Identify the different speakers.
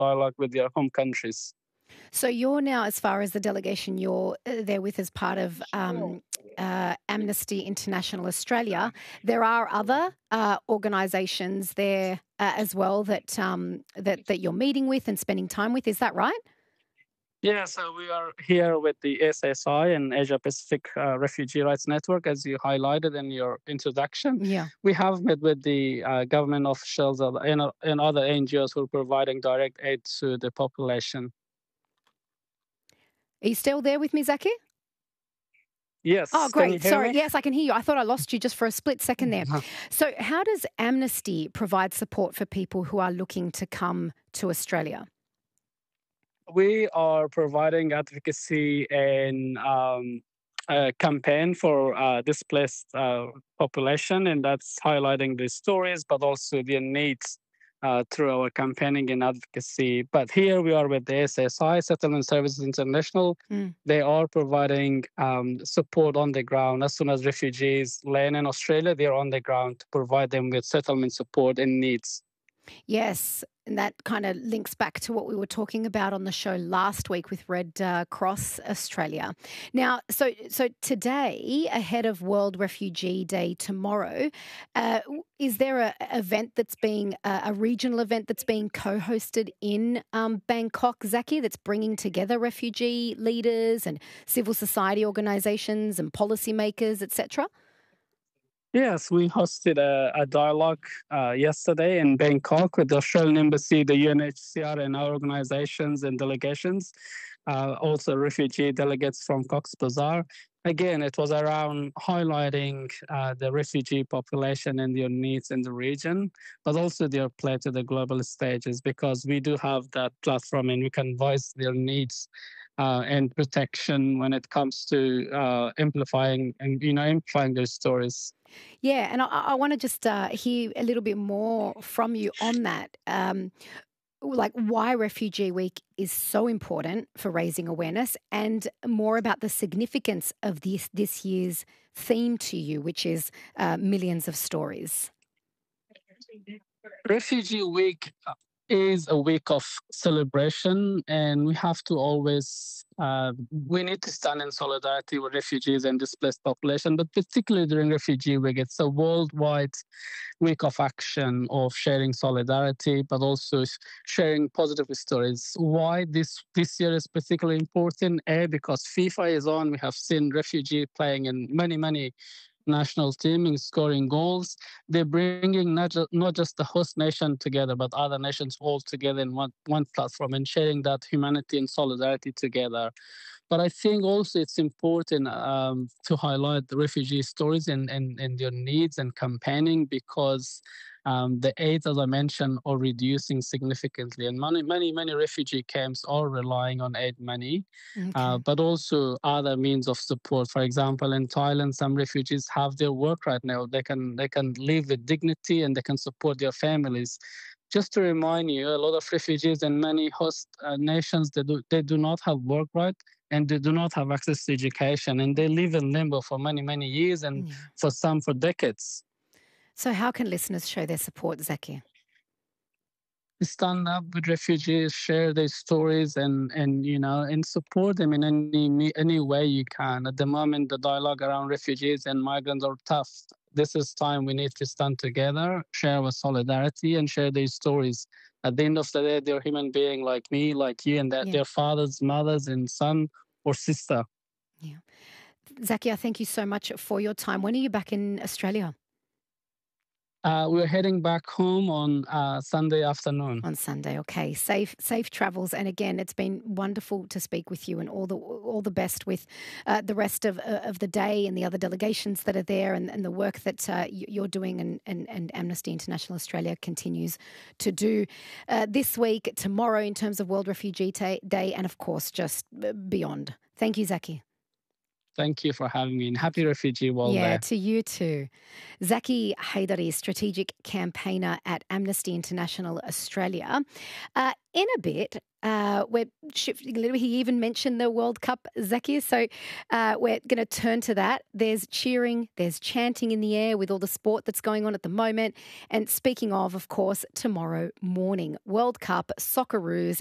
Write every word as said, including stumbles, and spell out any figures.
Speaker 1: dialogue with their home countries.
Speaker 2: So you're now, as far as the delegation, you're uh, there with as part of um, uh, Amnesty International Australia. There are other uh, organisations there uh, as well that um, that that you're meeting with and spending time with. Is that right?
Speaker 1: Yeah, so we are here with the S S I and Asia Pacific uh, Refugee Rights Network, as you highlighted in your introduction.
Speaker 2: Yeah.
Speaker 1: We have met with the uh, government officials and, and other N G Os who are providing direct aid to the population.
Speaker 2: Are you still there with me, Zaki?
Speaker 1: Yes.
Speaker 2: Oh,
Speaker 1: Can you
Speaker 2: great.
Speaker 1: hear
Speaker 2: Sorry.
Speaker 1: me?
Speaker 2: Yes, I can hear you. I thought I lost you just for a split second there. So how does Amnesty provide support for people who are looking to come to Australia?
Speaker 1: We are providing advocacy and um, a campaign for uh, displaced uh, population, and that's highlighting the stories, but also their needs uh, through our campaigning and advocacy. But here we are with the S S I, Settlement Services International.
Speaker 2: Mm.
Speaker 1: They are providing um, support on the ground. As soon as refugees land in Australia, they're on the ground to provide them with settlement support and needs.
Speaker 2: Yes, and that kind of links back to what we were talking about on the show last week with Red uh, Cross Australia. Now, so so today, ahead of World Refugee Day tomorrow, uh, is there a event that's being uh, a regional event that's being co-hosted in um, Bangkok, Zaki, that's bringing together refugee leaders and civil society organisations and policymakers, et cetera?
Speaker 1: Yes, we hosted a, a dialogue uh, yesterday in Bangkok with the Australian Embassy, the U N H C R, and our organizations and delegations, uh, also refugee delegates from Cox's Bazar. Again, it was around highlighting uh, the refugee population and their needs in the region, but also their play to the global stages, because we do have that platform and we can voice their needs uh, and protection when it comes to uh, amplifying and you know amplifying their stories.
Speaker 2: Yeah, and I, I want to just uh, hear a little bit more from you on that. Um, like why Refugee Week is so important for raising awareness, and more about the significance of this this year's theme to you, which is uh, millions of stories.
Speaker 1: Refugee Week is a week of celebration, and we have to always uh, we need to stand in solidarity with refugees and displaced population, but particularly during Refugee Week, it's a worldwide week of action, of sharing solidarity, but also sharing positive stories. Why this this year is particularly important? A, because FIFA is on. We have seen refugee playing in many many national team and scoring goals. They're bringing not, ju- not just the host nation together, but other nations all together in one, one platform and sharing that humanity and solidarity together. But I think also it's important um, to highlight the refugee stories and, and, and their needs and campaigning, because um, the aid, as I mentioned, are reducing significantly. And many, many, many refugee camps are relying on aid money,
Speaker 2: Okay.
Speaker 1: uh, but also other means of support. For example, in Thailand, some refugees have their work right now. They can, they can live with dignity and they can support their families. Just to remind you, a lot of refugees in many host uh, nations, they do, they do not have work right, and they do not have access to education, and they live in limbo for many, many years, and
Speaker 2: Yeah.
Speaker 1: for some for decades.
Speaker 2: So how can listeners show their support, Zaki?
Speaker 1: Stand up with refugees, share their stories, and and you know, and support them in any any way you can. At the moment, the dialogue around refugees and migrants are tough. This is time we need to stand together, share with solidarity, and share their stories. At the end of the day, they're human being like me, like you, and that
Speaker 2: Yeah.
Speaker 1: their fathers, mothers, and son or sister.
Speaker 2: Yeah. Zaki, I thank you so much for your time. When are you back in Australia?
Speaker 1: Uh, we're heading back home on uh, Sunday afternoon.
Speaker 2: On Sunday, okay. Safe, safe travels. And again, it's been wonderful to speak with you, and all the all the best with uh, the rest of uh, of the day and the other delegations that are there, and, and the work that uh, you're doing, and, and, and Amnesty International Australia continues to do uh, this week, tomorrow, in terms of World Refugee Day, and of course, just beyond. Thank you, Zaki.
Speaker 1: Thank you for having me, and happy Refugee World
Speaker 2: Yeah,
Speaker 1: Day.
Speaker 2: to you too. Zaki Haidari, strategic campaigner at Amnesty International Australia. Uh, in a bit, uh, we're shifting a little. He even mentioned the World Cup, Zaki. So uh, we're going to turn to that. There's cheering, there's chanting in the air with all the sport that's going on at the moment. And speaking of, of course, tomorrow morning, World Cup Socceroos